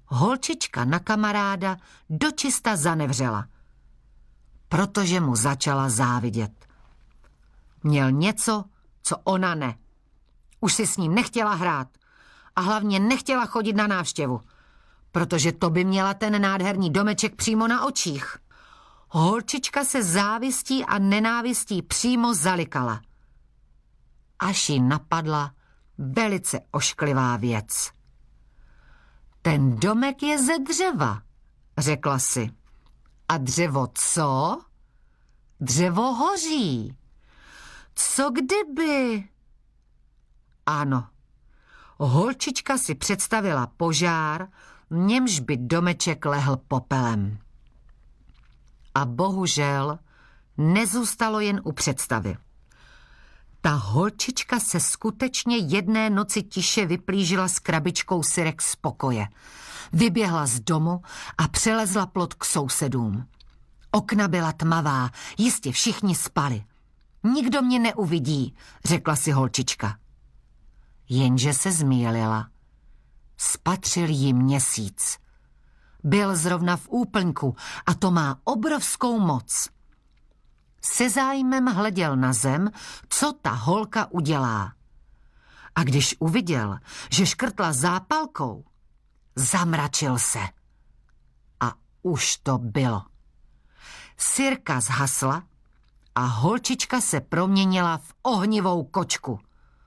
holčička na kamaráda dočista zanevřela, protože mu začala závidět. Měl něco, co ona ne. Už si s ním nechtěla hrát a hlavně nechtěla chodit na návštěvu, protože to by měla ten nádherný domeček přímo na očích. Holčička se závistí a nenávistí přímo zalikala. Až jí napadla velice ošklivá věc. Ten domek je ze dřeva, řekla si. A dřevo co? Dřevo hoří. Co kdyby? Ano, holčička si představila požár, v němž by domeček lehl popelem. A bohužel nezůstalo jen u představy. Ta holčička se skutečně jedné noci tiše vyplížila s krabičkou syrek z pokoje. Vyběhla z domu a přelezla plot k sousedům. Okna byla tmavá, jistě všichni spali. Nikdo mě neuvidí, řekla si holčička. Jenže se zmýlila. Spatřil jí měsíc. Byl zrovna v úplňku a to má obrovskou moc. Se zájmem hleděl na zem, co ta holka udělá. A když uviděl, že škrtla zápalkou, zamračil se. A už to bylo. Syrka zhasla a holčička se proměnila v ohnivou kočku.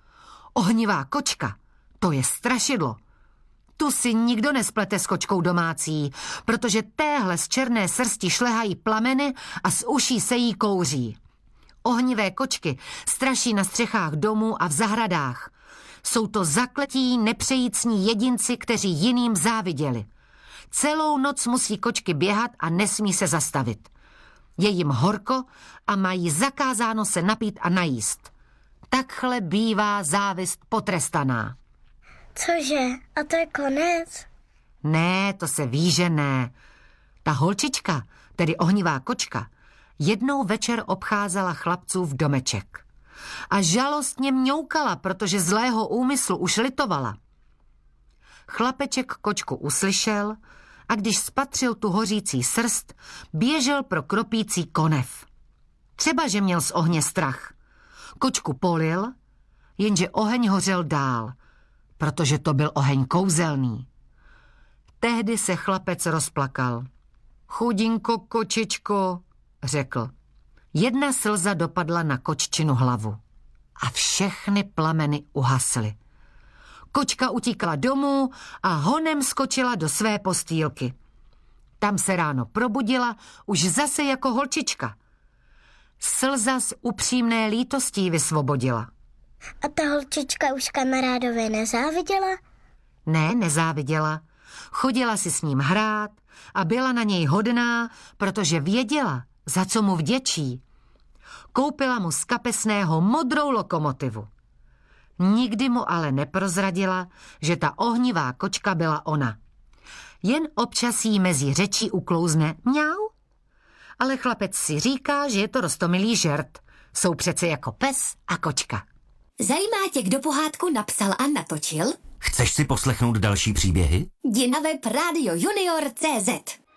Ohnivá kočka, to je strašidlo. Tu si nikdo nesplete s kočkou domácí, protože téhle z černé srsti šlehají plameny a z uší se jí kouří. Ohnivé kočky straší na střechách domů a v zahradách. Jsou to zakletí, nepřejícní jedinci, kteří jiným záviděli. Celou noc musí kočky běhat a nesmí se zastavit. Je jim horko a mají zakázáno se napít a najíst. Takhle bývá závist potrestaná. Cože? A to je konec? Ne, to se ví, že ne. Ta holčička, tedy ohnivá kočka, jednou večer obcházela chlapcův domeček. A žalostně mňoukala, protože zlého úmyslu už litovala. Chlapeček kočku uslyšel a když spatřil tu hořící srst, běžel pro kropící konev. Třeba, že měl z ohně strach. Kočku polil, jenže oheň hořel dál, protože to byl oheň kouzelný. Tehdy se chlapec rozplakal. Chudinko kočičko, řekl. Jedna slza dopadla na koččinu hlavu a všechny plameny uhasly. Kočka utíkala domů a honem skočila do své postýlky. Tam se ráno probudila už zase jako holčička. Slza z upřímné lítostí vysvobodila. A ta holčička už kamarádovi nezáviděla? Ne, nezáviděla. Chodila si s ním hrát a byla na něj hodná, protože věděla, za co mu vděčí. Koupila mu z kapesného modrou lokomotivu. Nikdy mu ale neprozradila, že ta ohnivá kočka byla ona. Jen občas jí mezi řečí uklouzne mňau. Ale chlapec si říká, že je to roztomilý žert. Jsou přece jako pes a kočka. Zajímá tě, kdo pohádku napsal a natočil? Chceš si poslechnout další příběhy? Jdi na web Radio Junior.cz.